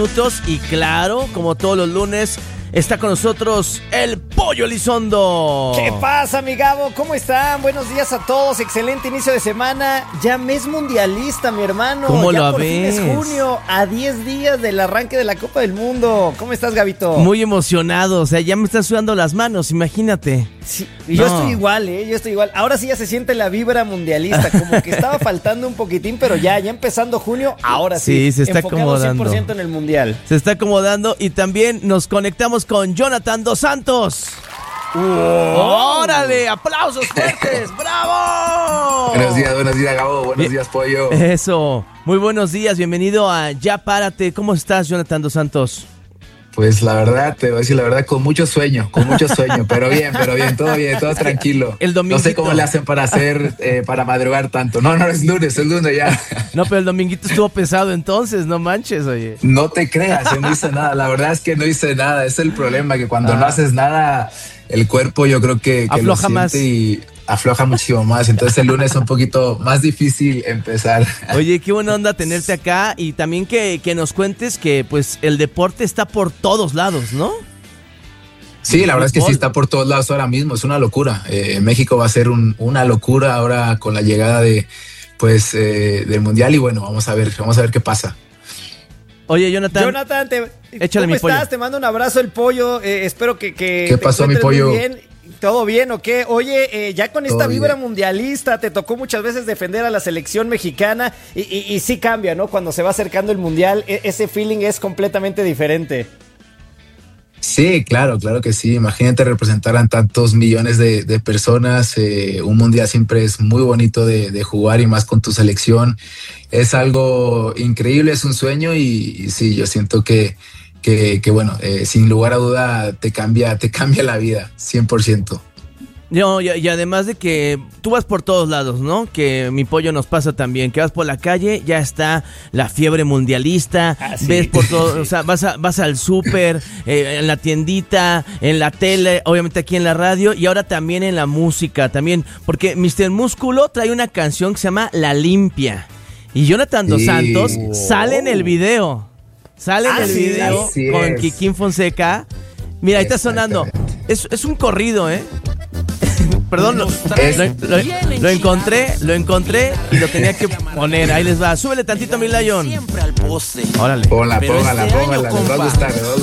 minutos y claro, como todos los lunes, está con nosotros el Pollo Elizondo. ¿Qué pasa, mi Gabo? ¿Cómo están? Buenos días a todos. Excelente inicio de semana. Ya mes mundialista, mi hermano. ¿Cómo ya lo por fin ves? es junio, a 10 días del arranque de la Copa del Mundo. ¿Cómo estás, Gabito? Muy emocionado, o sea, ya me están sudando las manos, imagínate. Sí, yo estoy igual, yo estoy igual. Ahora sí ya se siente la vibra mundialista, como que estaba faltando un poquitín, pero ya empezando juno, ahora sí. Sí, se está enfocado acomodando. 100% en el mundial. Se está acomodando y también nos conectamos con Jonathan Dos Santos. ¡Órale! ¡Aplausos fuertes! ¡Bravo! Buenos días, Gabo. Buenos días, Pollo. Eso. Muy buenos días. Bienvenido a Ya Párate. ¿Cómo estás, Jonathan Dos Santos? Pues la verdad, te voy a decir la verdad, con mucho sueño, pero bien, todo tranquilo. El dominguito. No sé cómo le hacen para para madrugar tanto. No, es lunes ya. No, pero el dominguito estuvo pesado entonces, no manches, oye. No te creas, yo no hice nada. La verdad es que no hice nada. Es el problema, que cuando no haces nada, el cuerpo yo creo que afloja lo más. siente y afloja muchísimo más. Entonces el lunes es un poquito más difícil empezar. Oye, qué buena onda tenerte acá y también que nos cuentes que pues el deporte está por todos lados, ¿no? Sí, la verdad es que sí está por todos lados ahora mismo, es una locura. México va a ser una locura ahora con la llegada del Mundial y bueno, vamos a ver qué pasa. Oye, Jonathan, échale ¿cómo estás? Pollo. Te mando un abrazo, el Pollo. Espero que ¿Qué pasó, mi Pollo? Muy bien. ¿Todo bien o qué? Oye, ya con esta vibra bien. Mundialista, te tocó muchas veces defender a la selección mexicana y sí cambia, ¿no? Cuando se va acercando el Mundial, ese feeling es completamente diferente. Sí, claro que sí. Imagínate representar a tantos millones de personas. Un mundial siempre es muy bonito de jugar y más con tu selección. Es algo increíble, es un sueño y sí, yo siento que bueno, sin lugar a duda te cambia la vida, 100%. No, y además de que tú vas por todos lados, ¿no? Que mi Pollo nos pasa también, que vas por la calle, ya está la fiebre mundialista, sí. Ves por todo, o sea, vas al súper, en la tiendita, en la tele, obviamente aquí en la radio y ahora también en la música, también, porque Mr. Músculo trae una canción que se llama La Limpia y Jonathan Dos Santos sale en el video. Sale en el video con Kikín Fonseca. Mira, ahí está sonando. Es un corrido, ¿eh? Perdón, lo encontré y lo tenía que poner. Ahí les va. Súbele tantito, mi Lion. Órale. Póngala. Les va a gustar.